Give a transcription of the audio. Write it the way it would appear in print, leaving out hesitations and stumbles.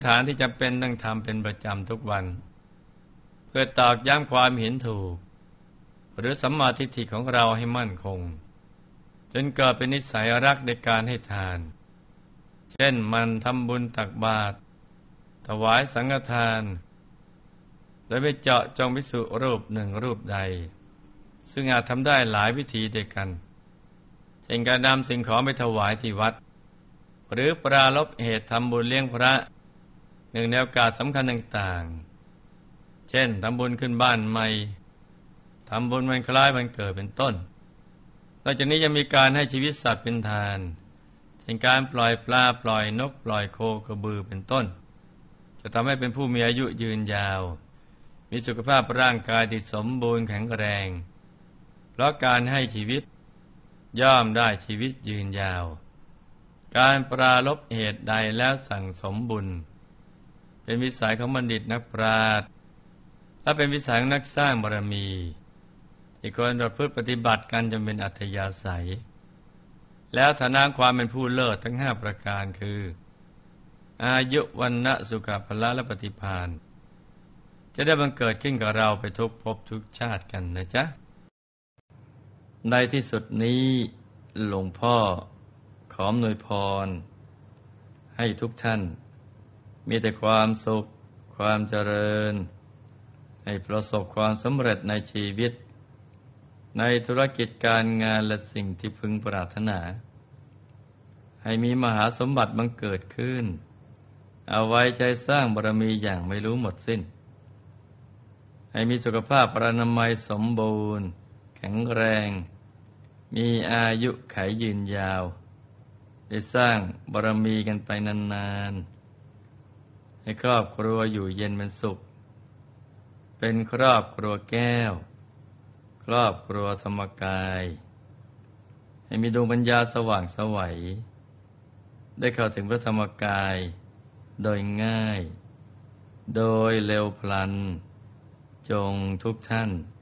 ฐานที่จำเป็นต้องทำเป็นประจำทุกวันเพื่อตอกย้ำความเห็นถูกหรือสัมมาทิฏฐิของเราให้มั่นคงจนเกิดเป็นนิสัยรักในการให้ทานเช่นมันทำบุญตักบาตรถวายสังฆทานโดยไม่เจาะจงภิกษุรูปหนึ่งรูปใดซึ่งอาจทำได้หลายวิธีเดียวกันเช่นการนำสิ่งของไปถวายที่วัดหรือปรารภเหตุทำบุญเลี้ยงพระหนึ่งในโอกาสสำคัญต่างๆเช่นทำบุญขึ้นบ้านใหม่ทำบุญวันคล้ายวันเกิดเป็นต้นนอกจากนี้ยังมีการให้ชีวิตสัตว์เป็นทานเช่นการปล่อยปลาปล่อยนกปล่อยโคกระบือเป็นต้นจะทำให้เป็นผู้มีอายุยืนยาวมีสุขภาพร่างกายที่สมบูรณ์แข็งแรงเพราะการให้ชีวิตย่อมได้ชีวิตยืนยาวการปรารภเหตุใดแล้วสั่งสมบุญเป็นวิสัยของบัณฑิตนักปราชญ์และเป็นวิสัยของนักสร้างบารมีที่ควรประพฤติปฏิบัติกันจนเป็นอัธยาศัยแล้วฐานะความเป็นผู้เลิศทั้ง5ประการคืออายุวันนะสุขภละและปฏิภาณจะได้บังเกิดขึ้นกับเราไปทุกภพทุกชาติกันนะจ๊ะในที่สุดนี้หลวงพ่อขออำนวยพรให้ทุกท่านมีแต่ความสุขความเจริญให้ประสบความสำเร็จในชีวิตในธุรกิจการงานและสิ่งที่พึงปรารถนาให้มีมหาสมบัติบังเกิดขึ้นเอาไว้ใจสร้างบารมีอย่างไม่รู้หมดสิ้นให้มีสุขภาพพรรณนามัยสมบูรณ์แข็งแรงมีอายุขัยยืนยาวได้สร้างบารมีกันไปนานๆให้ครอบครัวอยู่เย็นเป็นสุขเป็นครอบครัวแก้วครอบครัวธรรมกายให้มีดวงปัญญาสว่างไสวได้เข้าถึงพระธรรมกายโดยง่ายโดยเร็วพลันจงทุกท่าน